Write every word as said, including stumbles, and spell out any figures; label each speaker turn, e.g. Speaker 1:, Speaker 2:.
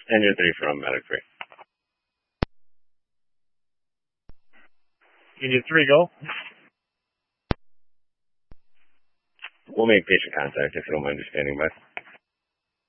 Speaker 1: Engine three from Medic three.
Speaker 2: Engine three, go.
Speaker 1: We'll make patient contact if you don't mind just standing by.